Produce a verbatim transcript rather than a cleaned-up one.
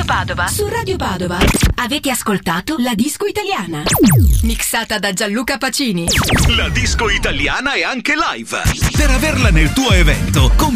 Padova. Su Radio Padova avete ascoltato La Disco Italiana, mixata da Gianluca Pacini. La disco italiana è anche live. Per averla nel tuo evento,